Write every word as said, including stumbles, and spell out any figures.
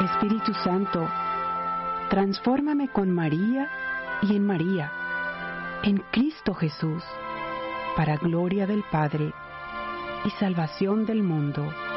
Espíritu Santo, transfórmame con María y en María, en Cristo Jesús, para gloria del Padre y salvación del mundo.